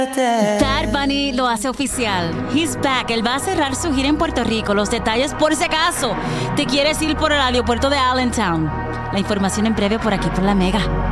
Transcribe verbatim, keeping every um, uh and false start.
Bad Bunny lo hace oficial. He's back. Él va a cerrar su gira en Puerto Rico. Los detalles, por si acaso te quieres ir por el aeropuerto de Allentown. La información en breve por aquí por La Mega.